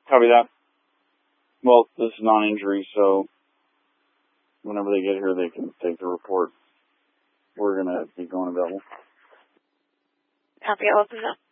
Copy that. Well, this is non-injury, so whenever they get here, they can take the report. We're going to be going available. Copy, I'll open up.